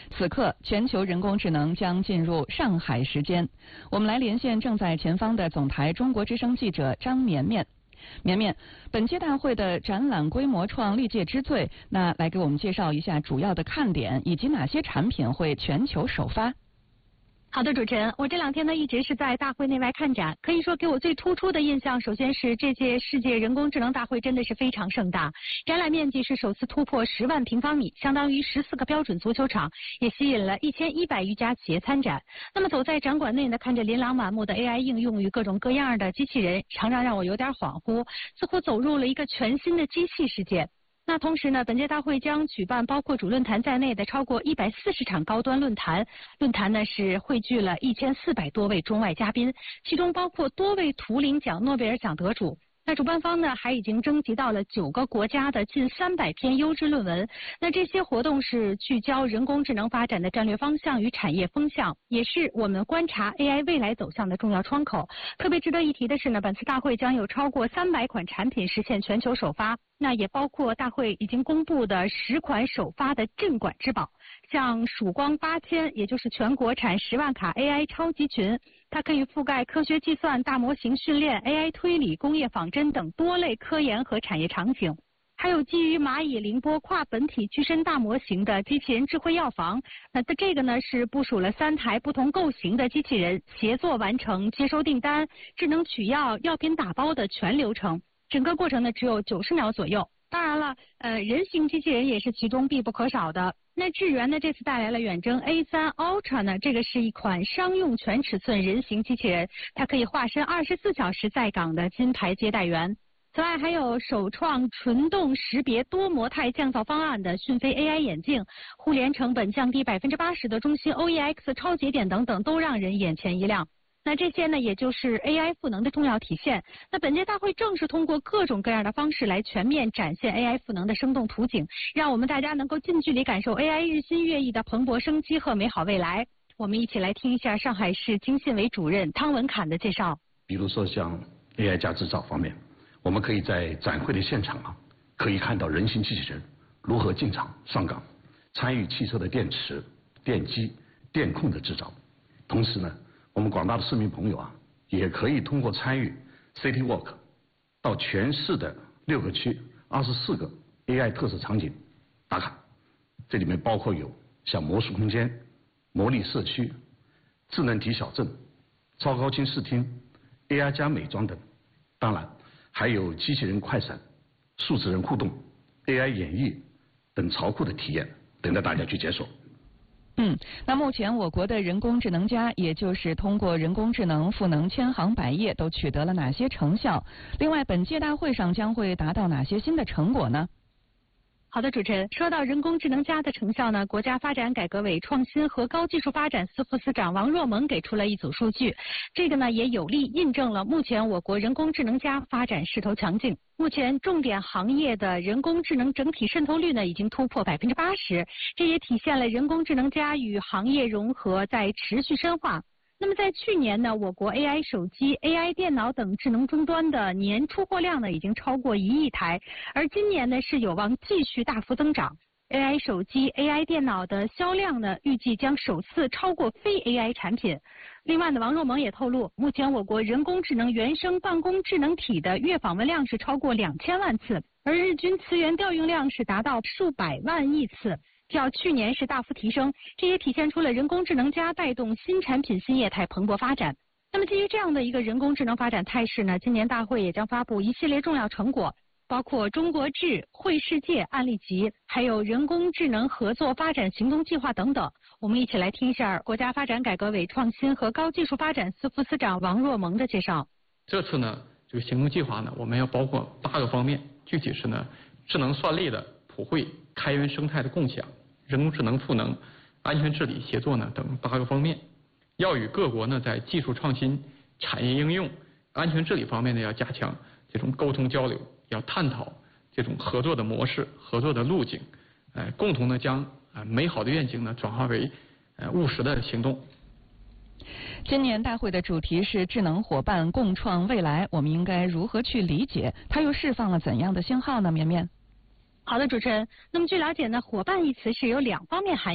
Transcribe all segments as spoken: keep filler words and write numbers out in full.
此刻，全球人工智能将进入上海时间。我们来连线正在前方的总台中国之声记者张绵绵。绵绵，本届大会的展览规模创历届之最，那来给我们介绍一下主要的看点，以及哪些产品会全球首发？ 好的，主持人，我这两天呢一直是在大会内外看展，可以说给我最突出的印象，首先是这届世界人工智能大会真的是非常盛大，展览面积是首次突破十万平方米，相当于十四个标准足球场，也吸引了一千一百余家企业参展。那么走在展馆内呢，看着琳琅满目的 A I 应用与各种各样的机器人，常常让我有点恍惚，似乎走入了一个全新的机器世界。那同时呢，本届大会将举办包括主论坛在内的超过一百四十场高端论坛。论坛呢是汇聚了一千四百多位中外嘉宾，其中包括多位图灵奖、诺贝尔奖得主。那主办方呢还已经征集到了九个国家的近三百篇优质论文。那这些活动是聚焦人工智能发展的战略方向与产业风向，也是我们观察 A I 未来走向的重要窗口。特别值得一提的是呢，本次大会将有超过三百款产品实现全球首发。那也包括大会已经公布的十款首发的镇馆之宝，像曙光八千，也就是全国产十万卡 A I 超级群，它可以覆盖科学计算、大模型训练、A I 推理、工业仿真等多类科研和产业场景。还有基于蚂蚁凌波跨本体具身大模型的机器人智慧药房，那这个呢是部署了三台不同构型的机器人，协作完成接收订单、智能取药、药品打包的全流程。整个过程呢只有九十秒左右。当然了，呃，人形机器人也是其中必不可少的。那智源呢这次带来了远征 A 三 Ultra 呢，这个是一款商用全尺寸人形机器人，它可以化身二十四小时在岗的金牌接待员。此外还有首创纯动识别多模态降噪方案的讯飞 A I 眼镜，互联成本降低百分之八十的中芯 O E X 超节点等等，都让人眼前一亮。那这些呢，也就是 A I 赋能的重要体现。那本届大会正是通过各种各样的方式来全面展现 A I 赋能的生动图景，让我们大家能够近距离感受 A I 日新月异的蓬勃生机和美好未来。我们一起来听一下上海市经信委主任汤文侃的介绍。 比如说像 A I 加制造方面，我们可以在展会的现场啊，可以看到人形机器人如何进场上岗，参与汽车的电池、电机、电控的制造。同时呢，我们广大的市民朋友啊，也可以通过参与 City Walk 到全市的六个区、二十四个 A I 特色场景打卡。这里面包括有像魔术空间、魔力社区、智能体小镇、超高清视听、A I 加美妆等。当然，还有机器人快闪、数字人互动、A I 演绎等潮酷的体验，等待大家去解锁。 嗯，那目前我国的人工智能家，也就是通过人工智能赋能千行百业，都取得了哪些成效？另外，本届大会上将会达到哪些新的成果呢？ 好的，主持人，说到人工智能家的成效呢，国家发展改革委创新和高技术发展司副司长王若萌给出了一组数据，这个呢也有力印证了目前我国人工智能家发展势头强劲。目前重点行业的人工智能整体渗透率呢已经突破百分之八十，这也体现了人工智能家与行业融合在持续深化。那么在去年呢，我国 A I 手机、A I 电脑等智能终端的年出货量呢已经超过一亿台，而今年呢是有望继续大幅增长。A I 手机、A I 电脑的销量呢预计将首次超过非 A I 产品。另外呢，王若萌也透露，目前我国人工智能原生办公智能体的月访问量是超过两千万次，而日均词源调用量是达到数百万亿次。较去年是大幅提升，这也体现出了人工智能加带动新产品新业态蓬勃发展。那么基于这样的一个人工智能发展态势呢，今年大会也将发布一系列重要成果，包括中国智绘世界案例集，还有人工智能合作发展行动计划等等。我们一起来听一下国家发展改革委创新和高技术发展司副司长王若萌的介绍。 这次呢，这个行动计划呢，我们要包括八个方面，具体是呢，智能算力的普惠、开源生态的共享、人工智能赋能、安全治理协作呢等八个方面，要与各国呢在技术创新、产业应用、安全治理方面呢要加强这种沟通交流，要探讨这种合作的模式、合作的路径，呃，共同呢将呃美好的愿景呢转化为呃务实的行动。 今年大会的主题是智能伙伴共创未来，我们应该如何去理解？它又释放了怎样的信号呢？绵绵。 好的，主持人。那么据了解呢，伙伴一词是有两方面含义。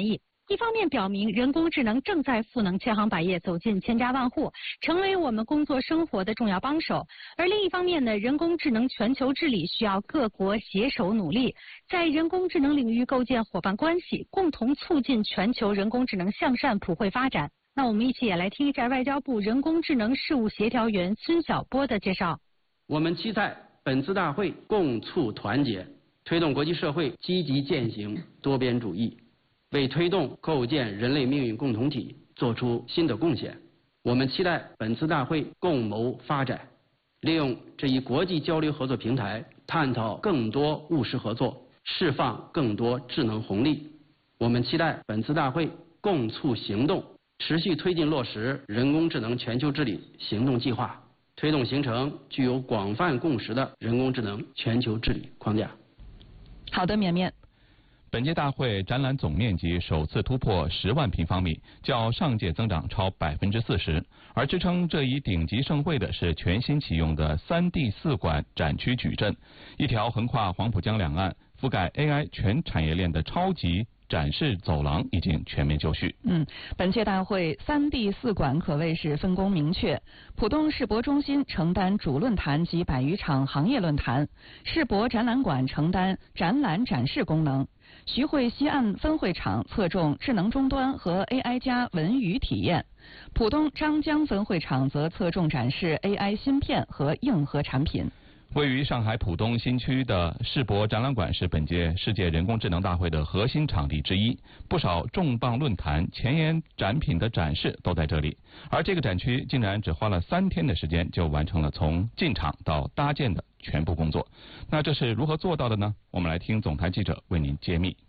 一方面表明人工智能正在赋能千行百业，走进千家万户，成为我们工作生活的重要帮手；而另一方面呢，人工智能全球治理需要各国携手努力，在人工智能领域构建伙伴关系，共同促进全球人工智能向善普惠发展。那我们一起也来听一下外交部人工智能事务协调员孙晓波的介绍。 我们期待本次大会共促团结，推动国际社会积极践行多边主义，为推动构建人类命运共同体做出新的贡献。我们期待本次大会共谋发展，利用这一国际交流合作平台，探讨更多务实合作，释放更多智能红利。我们期待本次大会共促行动，持续推进落实人工智能全球治理行动计划，推动形成具有广泛共识的人工智能全球治理框架。 好的，绵绵。 本届大会展览总面积首次突破十万平方米，较上届增长超百分之四十。而支撑这一顶级盛会的是全新启用的三 D 四馆展区矩阵，一条横跨黄浦江两岸、覆盖 A I 全产业链的超级展示走廊已经全面就绪。 嗯，本届大会三 D 四馆可谓是分工明确，浦东世博中心承担主论坛及百余场行业论坛，世博展览馆承担展览展示功能。徐汇西岸分会场侧重智能终端和 A I 加文娱体验，浦东张江分会场则侧重展示 A I 芯片和硬核产品。 位于上海浦东新区的世博展览馆是本届世界人工智能大会的核心场地之一，不少重磅论坛、前沿展品的展示都在这里。而这个展区竟然只花了三天的时间就完成了从进场到搭建的全部工作。那这是如何做到的呢？我们来听总台记者为您揭秘。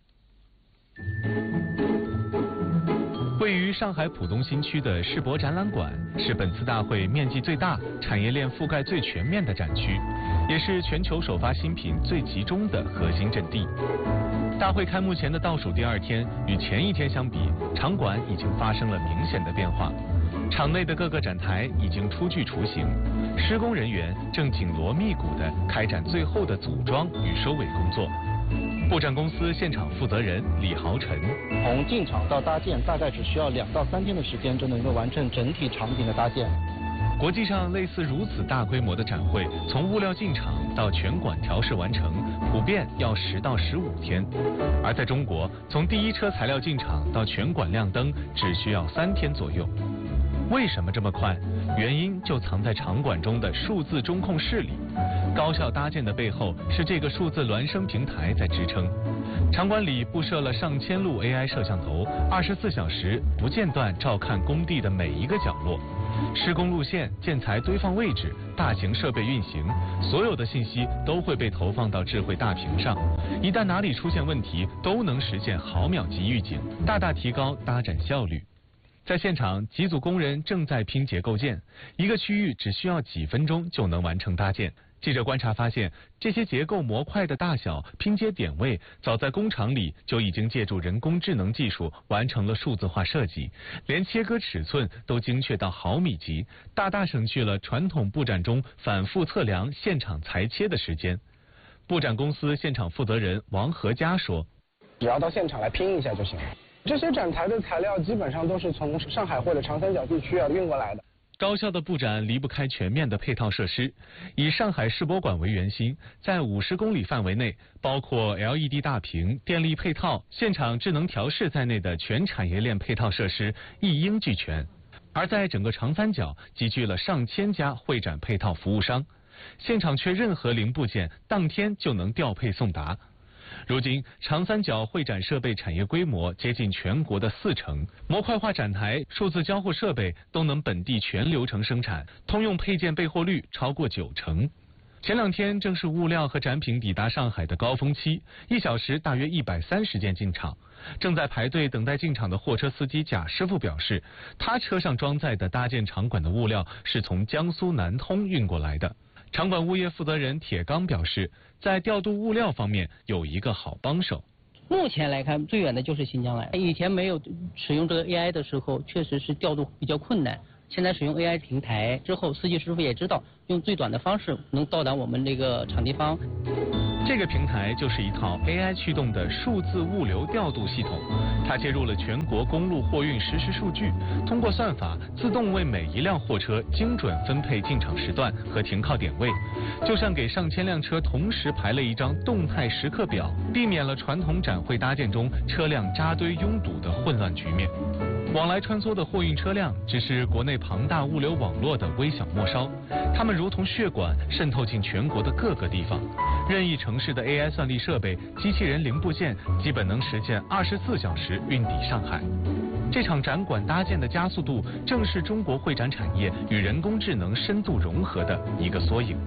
位于上海浦东新区的世博展览馆是本次大会面积最大、产业链覆盖最全面的展区，也是全球首发新品最集中的核心阵地。大会开幕前的倒数第二天，与前一天相比，场馆已经发生了明显的变化。场内的各个展台已经初具雏形，施工人员正紧锣密鼓地开展最后的组装与收尾工作。布展公司现场负责人李豪晨： 从进场到搭建，大概只需要两到三天的时间就能够完成整体场景的搭建。 国际上类似如此大规模的展会，从物料进场到全馆调试完成，普遍要十到十五天；而在中国，从第一车材料进场到全馆亮灯，只需要三天左右。为什么这么快？原因就藏在场馆中的数字中控室里。高效搭建的背后是这个数字孪生平台在支撑。场馆里布设了上千路 A I 摄像头，二十四小时不间断照看工地的每一个角落。施工路线、建材堆放位置、大型设备运行，所有的信息都会被投放到智慧大屏上。一旦哪里出现问题，都能实现毫秒级预警，大大提高搭展效率。在现场，几组工人正在拼接构件，一个区域只需要几分钟就能完成搭建。记者观察发现，这些结构模块的大小、拼接点位，早在工厂里就已经借助人工智能技术完成了数字化设计，连切割尺寸都精确到毫米级，大大省去了传统布展中反复测量、现场裁切的时间。布展公司现场负责人王和佳说：“ 只要到现场来拼一下就行了。这些展台的材料基本上都是从上海或者长三角地区啊运过来的。” 高效的布展离不开全面的配套设施。以上海世博馆为圆心，在五十公里范围内，包括 L E D 大屏、电力配套、现场智能调试在内的全产业链配套设施一应俱全。而在整个长三角，集聚了上千家会展配套服务商，现场缺任何零部件，当天就能调配送达。如今，长三角会展设备产业规模接近全国的四成，模块化展台、数字交互设备都能本地全流程生产，通用配件备货率超过九成。前两天正是物料和展品抵达上海的高峰期，一小时大约一百三十件进场。正在排队等待进场的货车司机贾师傅表示，他车上装载的搭建场馆的物料是从江苏南通运过来的。场馆物业负责人铁刚表示，在调度物料方面有一个好帮手。 目前来看，最远的就是新疆来。以前没有使用这个 A I 的时候，确实是调度比较困难。现在使用 A I 平台之后，司机师傅也知道用最短的方式能到达我们这个场地方。 这这个平台就是一套 A I 驱动的数字物流调度系统，它接入了全国公路货运实时数据，通过算法自动为每一辆货车精准分配进场时段和停靠点位，就像给上千辆车同时排了一张动态时刻表，避免了传统展会搭建中车辆扎堆拥堵的混乱局面。往来穿梭的货运车辆只是国内庞大物流网络的微小末梢，它们如同血管渗透进全国的各个地方。任意城市的 A I 算力设备、机器人零部件基本能实现二十四小时运抵上海。这场展馆搭建的加速度，正是中国会展产业与人工智能深度融合的一个缩影。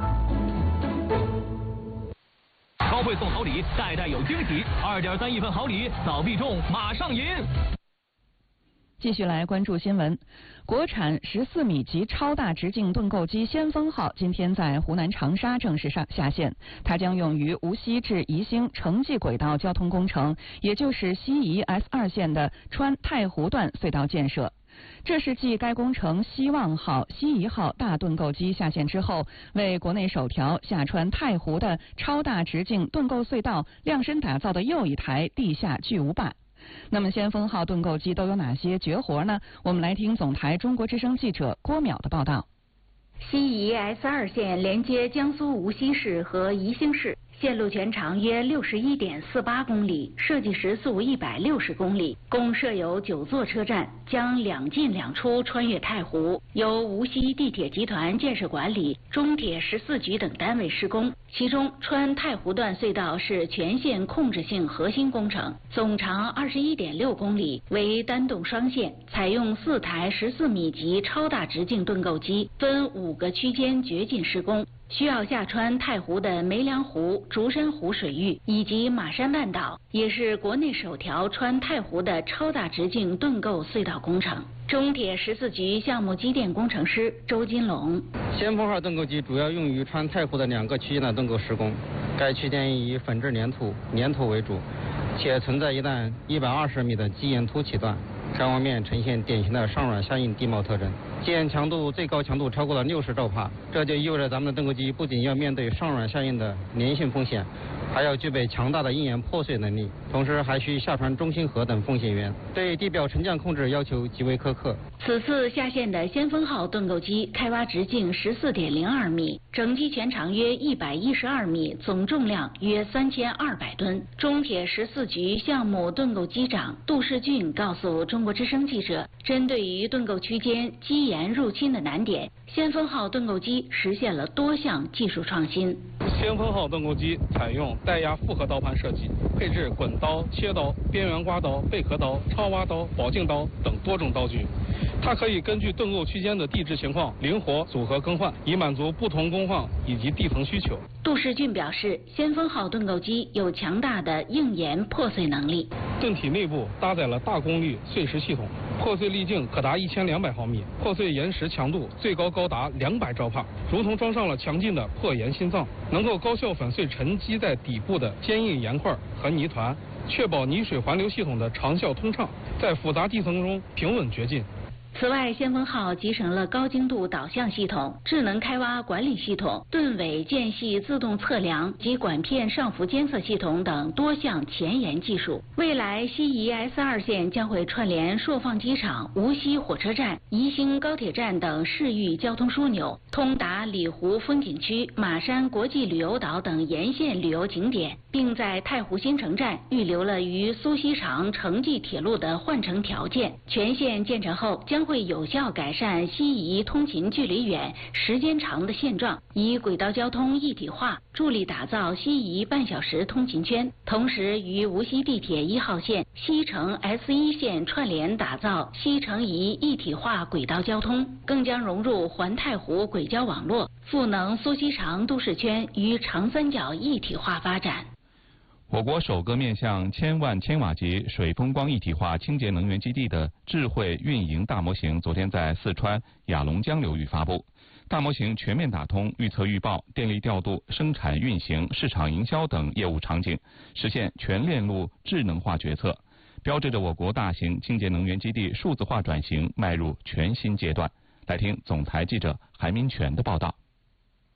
超会送好礼，代代有惊喜，二点三亿份好礼，早必中，马上赢！ 继续来关注新闻，国产十四米级超大直径盾构机先锋号今天在湖南长沙正式上下线，它将用于无锡至宜兴城际轨道交通工程，也就是西宜 S 二线的川太湖段隧道建设。这是继该工程希望号、西宜号大盾构机下线之后，为国内首条下穿太湖的超大直径盾构隧道量身打造的又一台地下巨无霸。那么先锋号盾构机都有哪些绝活呢？我们来听总台中国之声记者郭淼的报道。 西宜 S 二线连接江苏无锡市和宜兴市，线路全长约六十一点四八公里，设计时速一百六十公里，共设有九座车站，将两进两出穿越太湖，由无锡地铁集团建设管理，中铁十四局等单位施工。其中，穿太湖段隧道是全线控制性核心工程，总长二十一点六公里，为单洞双线，采用四台十四米级超大直径盾构机，分五个区间掘进施工。需要下穿太湖的梅梁湖、竹山湖水域以及马山半岛，也是国内首条穿太湖的超大直径盾构隧道工程。中铁十四局项目机电工程师周金龙： 先锋号盾构机主要用于穿太湖的两个区间的盾构施工，该区间以粉质粘土、粘土为主，且存在一段一百二十米的基岩凸起段。该望面呈现典型的上软下硬地貌特征，基岩强度最高强度超过了六十兆帕，这就意味着咱们的盾构机不仅要面对上软下硬的粘性风险，还要具备强大的硬岩破碎能力，同时还需下穿中心河等风险源，对地表沉降控制要求极为苛刻。 此次下线的先锋号盾构机开挖直径十四点零二米，整机全长约一百一十二米，总重量约三千二百吨。中铁十四局项目盾构机长杜世俊告诉中国之声记者，针对于盾构区间基岩入侵的难点，先锋号盾构机实现了多项技术创新。 先锋号盾构机采用带压复合刀盘设计，配置滚刀、切刀、边缘刮刀、贝壳刀、超挖刀、宝镜刀等多种刀具。它可以根据盾构区间的地质情况灵活组合更换，以满足不同工况以及地层需求。 杜世俊表示，先锋号盾构机有强大的硬岩破碎能力。 盾体内部搭载了大功率碎石系统，破碎粒径可达一千两百毫米，破碎岩石强度最高高达两百兆帕，如同装上了强劲的破岩心脏，能够高效粉碎沉积在底部的坚硬岩块和泥团，确保泥水环流系统的长效通畅，在复杂地层中平稳掘进。 此外，先锋号集成了高精度导向系统、智能开挖管理系统、盾尾间隙自动测量及管片上浮监测系统等多项前沿技术。未来，西宜 S 二线将会串联硕放机场、无锡火车站、宜兴高铁站等市域交通枢纽，通达里湖风景区、马山国际旅游岛等沿线旅游景点，并在太湖新城站预留了与苏锡常城际铁路的换乘条件。全线建成后，将会有效改善西宜通勤距离远、时间长的现状，以轨道交通一体化助力打造西宜半小时通勤圈，同时与无锡地铁一号线、西城 S 一线串联，打造西城宜一体化轨道交通，更将融入环太湖轨交网络，赋能苏锡常都市圈与长三角一体化发展。 我国首个面向千万千瓦级水风光一体化清洁能源基地的智慧运营大模型昨天在四川雅龙江流域发布。大模型全面打通预测预报、电力调度、生产运行、市场营销等业务场景，实现全链路智能化决策，标志着我国大型清洁能源基地数字化转型迈入全新阶段。来听总台记者韩明全的报道。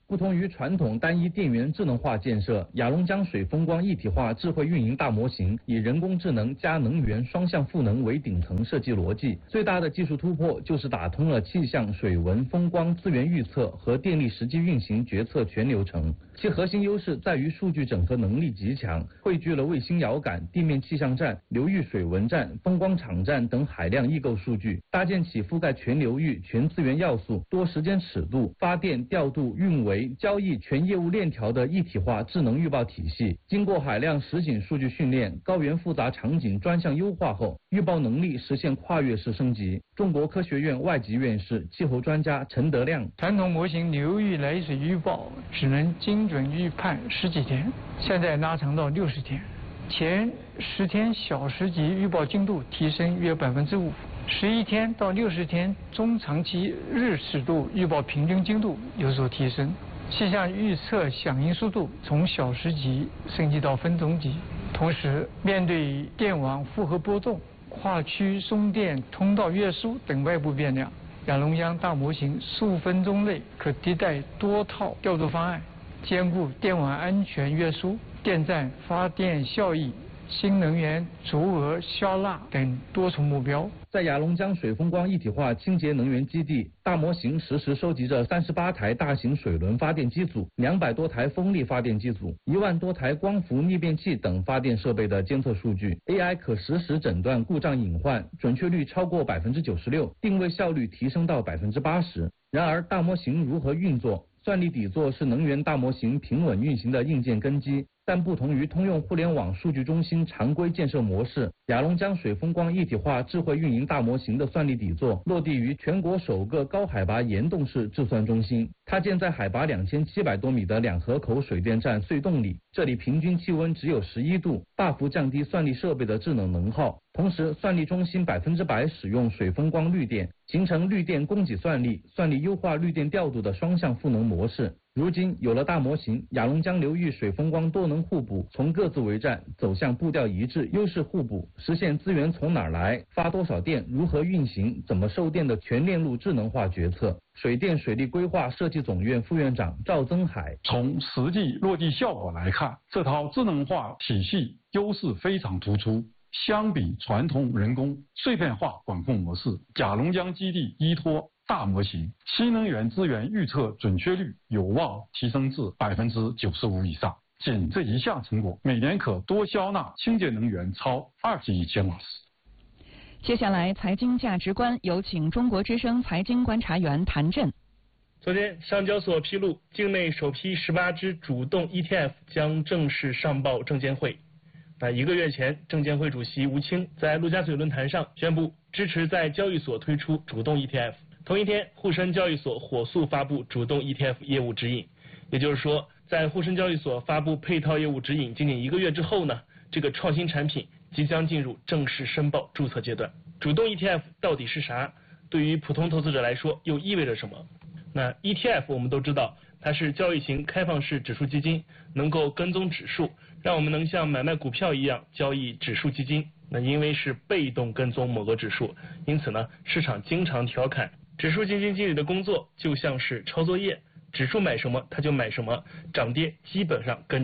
不同于传统单一电源智能化建设，雅龙江水风光一体化智慧运营大模型以人工智能加能源双向赋能为顶层设计逻辑。最大的技术突破就是打通了气象、水文、风光资源预测和电力实际运行决策全流程。其核心优势在于数据整合能力极强，汇聚了卫星遥感、地面气象站、流域水文站、风光场站等海量异构数据，搭建起覆盖全流域、全资源要素、多时间尺度、发电、调度、运维、交易全业务链条的一体化智能预报体系。经过海量实景数据训练、高原复杂场景专项优化后，预报能力实现跨越式升级。中国科学院外籍院士、气候专家陈德亮： 传统模型流域来水预报只能精准预判十几天，现在拉长到六十天。前十天小时级预报精度提升约百分之五，十一天到六十天中长期日尺度预报平均精度有所提升。气象预测响应速度从小时级升级到分钟级。同时，面对电网负荷波动、跨区送电通道约束等外部变量，雅龙江大模型数分钟内可迭代多套调度方案，兼顾电网安全约束、电站发电效益、新能源足额消纳等多重目标。 在雅龙江水风光一体化清洁能源基地，大模型实时收集着三十八台大型水轮发电机组、两百多台风力发电机组、一万多台光伏逆变器等发电设备的监测数据。A I 可实时诊断故障隐患，准确率超过百分之九十六，定位效率提升到百分之八十。然而，大模型如何运作？算力底座是能源大模型平稳运行的硬件根基，但不同于通用互联网数据中心常规建设模式，雅龙江水风光一体化智慧运营大模型的算力底座落地于全国首个高海拔岩洞式制算中心。它建在海拔两千七百多米的两河口水电站隧洞里，这里平均气温只有十一度，大幅降低算力设备的制冷能耗。同时，算力中心百分之百使用水风光绿电，形成绿电供给算力、算力优化绿电调度的双向赋能模式。如今有了大模型，雅龙江流域水风光多能互补，从各自为战走向步调一致、优势互补，实现资源从哪儿来、发多少电、如何运行、怎么售电的全链路智能化决策。水电水利规划设计总院副院长赵增海： 从实际落地效果来看，这套智能化体系优势非常突出。相比传统人工碎片化管控模式，雅龙江基地依托大模型，新能源资源预测准确率有望提升至百分之九十五以上。仅这一项成果，每年可多消纳清洁能源超二十亿千瓦时。 接下来，财经价值观有请中国之声财经观察员谭震。 昨天，上交所披露，境内首批十八只主动 E T F 将正式上报证监会。那一个月前，证监会主席吴清在陆家嘴论坛上宣布支持在交易所推出主动 E T F。同一天，沪深交易所火速发布主动 E T F 业务指引，也就是说，在沪深交易所发布配套业务指引仅仅一个月之后呢，这个创新产品即将进入正式申报注册阶段。主动 E T F 到底是啥？对于普通投资者来说又意味着什么？那 E T F 我们都知道，它是交易型开放式指数基金，能够跟踪指数，让我们能像买卖股票一样交易指数基金。那因为是被动跟踪某个指数，因此呢，市场经常调侃指数基金经理的工作就像是抄作业，指数买什么他就买什么，涨跌基本上跟